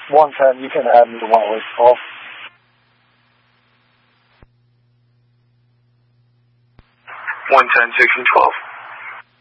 110, you can add me to 108 call. 110, 1612.